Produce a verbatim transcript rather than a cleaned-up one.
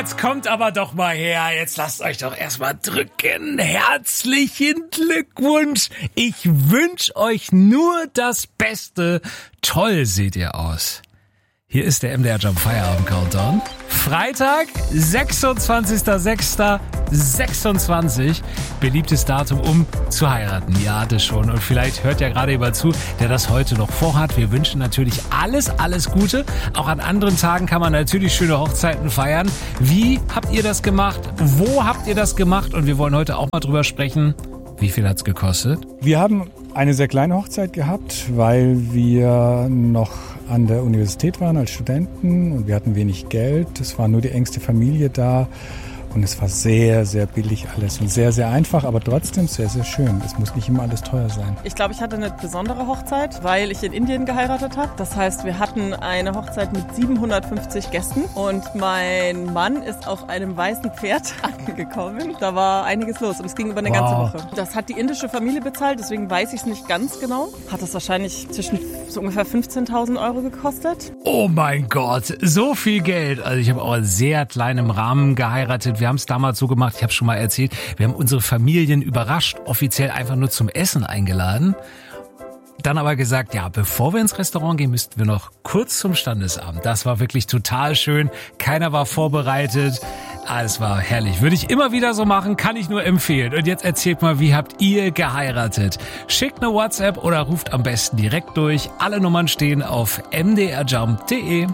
Jetzt kommt aber doch mal her, jetzt lasst euch doch erstmal drücken. Herzlichen Glückwunsch. Ich wünsche euch nur das Beste. Toll seht ihr aus. Hier ist der M D R Jump Feierabend Countdown. Freitag, sechsundzwanzigster sechster sechsundzwanzig. Beliebtes Datum, um zu heiraten. Ja, das schon. Und vielleicht hört ja gerade jemand zu, der das heute noch vorhat. Wir wünschen natürlich alles, alles Gute. Auch an anderen Tagen kann man natürlich schöne Hochzeiten feiern. Wie habt ihr das gemacht? Wo habt ihr das gemacht? Und wir wollen heute auch mal drüber sprechen. Wie viel hat's gekostet? Wir haben eine sehr kleine Hochzeit gehabt, weil wir noch an der Universität waren als Studenten und wir hatten wenig Geld. Es war nur die engste Familie da und es war sehr, sehr billig alles und sehr, sehr einfach, aber trotzdem sehr, sehr schön. Es muss nicht immer alles teuer sein. Ich glaube, ich hatte eine besondere Hochzeit, weil ich in Indien geheiratet habe. Das heißt, wir hatten eine Hochzeit mit siebenhundertfünfzig Gästen und mein Mann ist auf einem weißen Pferd angekommen. Da war einiges los und es ging über eine Wow. ganze Woche. Das hat die indische Familie bezahlt, deswegen weiß ich es nicht ganz genau. Hat das wahrscheinlich zwischen so ungefähr fünfzehntausend Euro gekostet. Oh mein Gott, so viel Geld. Also ich habe auch in sehr kleinem Rahmen geheiratet. Wir haben es damals so gemacht, ich habe schon mal erzählt, wir haben unsere Familien überrascht, offiziell einfach nur zum Essen eingeladen. Dann aber gesagt, ja, bevor wir ins Restaurant gehen, müssten wir noch kurz zum Standesamt. Das war wirklich total schön. Keiner war vorbereitet. Ah, es war herrlich. Würde ich immer wieder so machen, kann ich nur empfehlen. Und jetzt erzählt mal, wie habt ihr geheiratet? Schickt eine WhatsApp oder ruft am besten direkt durch. Alle Nummern stehen auf m d r jump punkt d e.